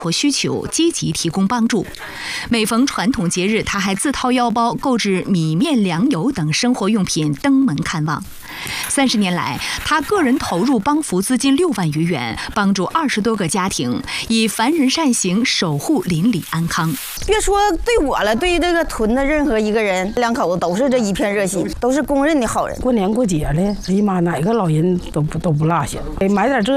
活需求，积极提供帮助。每逢传统节日，他还自掏腰包购置米面粮油等生活用品登门看望。30年来，他个人投入帮扶资金6万余元，帮助20多个家庭，以凡人善行守护邻里安康。 别说对我了，对于这个屯的任何一个人，两口子都是这一片热心，都是公认的好人。 过年过节的，哎呀妈，哪个老人都不落下，买点这